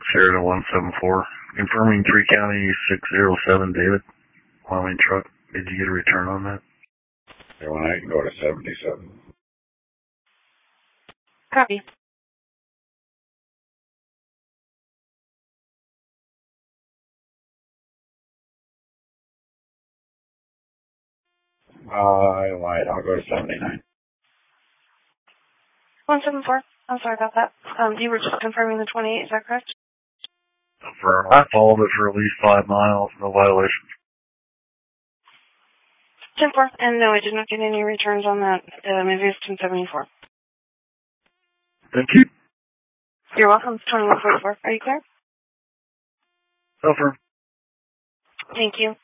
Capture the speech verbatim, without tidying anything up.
Sierra one seven four. Confirming three County six zero seven, David. Wyoming truck. Did you get a return on that? zero one eight, go to seventy-seven. Copy. I lied, I'll go to seventy-nine. one seven four. I'm sorry about that. Um, you were just confirming the twenty-eight, is that correct? Confirm. I followed it for at least five miles. No violation. ten four. And no, I did not get any returns on that. Um, it is ten seventy-four. Thank you. You're welcome. twenty-one forty-four. Are you clear? Confirm. Thank you.